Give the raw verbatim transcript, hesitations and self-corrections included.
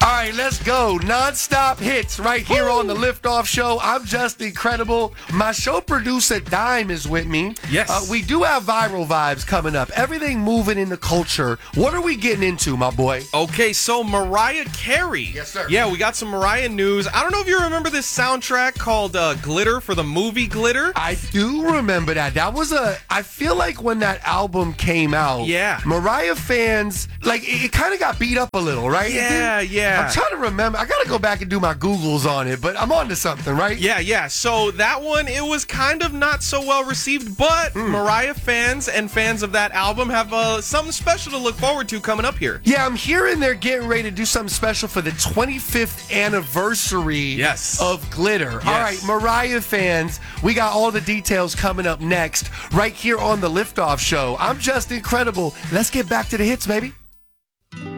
right, let's go. Non-stop hits right here Woo! On the Liftoff Show. I'm just incredible. My show producer, Dime, is with me. Yes. Uh, we do have viral vibes coming up. Everything moving in the culture. What are we getting into, my boy? Okay, so Mariah Carey. Yes, sir. Yeah, we got some Mariah news. I don't know if you remember this soundtrack called uh, Glitter for the movie Glitter. I do remember that. That was a, I feel like when that album came out, yeah, Mariah fans, like, it, it kind of got beat up a little, right? Yeah, yeah. I'm trying to remember. I got to go back and do my Googles on it, but I'm on to something, right? Yeah, yeah. So that one, it was kind of not so well received, but mm. Mariah fans and fans of that album have uh, something special to look forward to coming up here. Yeah, I'm hearing they're getting ready to do something special for the twenty-fifth anniversary yes. of Glitter. Yes. All right, Mariah fans, we got all the details coming up next right here on the Liftoff Show. I'm just incredible. Let's get back to the hits, baby.